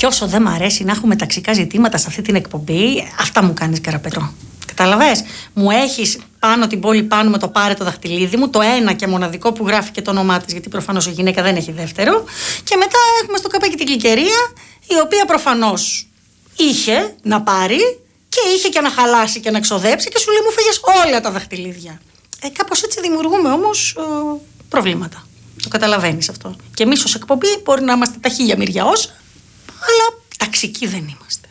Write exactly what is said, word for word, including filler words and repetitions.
Και όσο δεν μ' αρέσει να έχουμε ταξικά ζητήματα σε αυτή την εκπομπή, αυτά μου κάνεις, Καραπετρό. Καταλαβες, μου έχεις πάνω την πόλη πάνω με το πάρε το δαχτυλίδι μου, το ένα και μοναδικό που γράφει και το όνομά της, γιατί προφανώς η γυναίκα δεν έχει δεύτερο. Και μετά έχουμε στο καπάκι την Γλυκερία, η οποία προφανώς είχε να πάρει και είχε και να χαλάσει και να ξοδέψει και σου λέει μου φύγες όλα τα δαχτυλίδια. Ε, κάπως έτσι δημιουργούμε όμως ε, προβλήματα. Το καταλαβαίνεις αυτό. Και εμείς ως εκπομπή μπορεί να είμαστε τα χίλια μυριά όσα, αλλά ταξικοί δεν είμαστε.